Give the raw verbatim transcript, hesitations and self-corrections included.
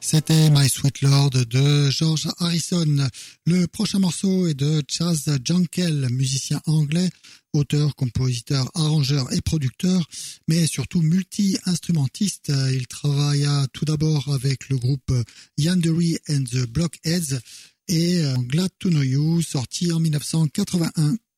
C'était My Sweet Lord de George Harrison. Le prochain morceau est de Chas Jankel, musicien anglais, auteur, compositeur, arrangeur et producteur, mais surtout multi-instrumentiste. Il travailla tout d'abord avec le groupe Yandere and the Blockheads et Glad to Know You, sorti en mille neuf cent quatre-vingt-un.